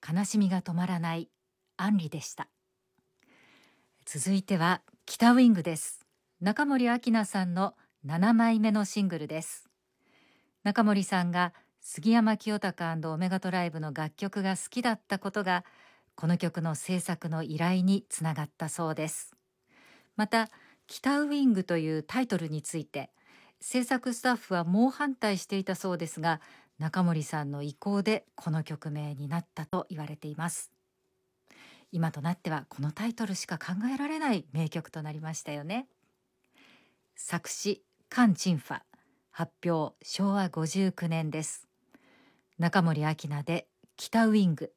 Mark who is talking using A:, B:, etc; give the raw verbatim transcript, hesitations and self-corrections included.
A: 悲しみが止まらないアンリでした。続いては北ウイングです。中森明菜さんのななまいめのシングルです。中森さんが杉山清貴オメガトライブの楽曲が好きだったことがこの曲の制作の依頼につながったそうです。また北ウイングというタイトルについて制作スタッフは猛反対していたそうですが、中森さんの意向でこの曲名になったと言われています。今となってはこのタイトルしか考えられない名曲となりましたよね。作詞カン・チンファ、発表しょうわごじゅうきゅうねんです。中森明菜で北ウイング。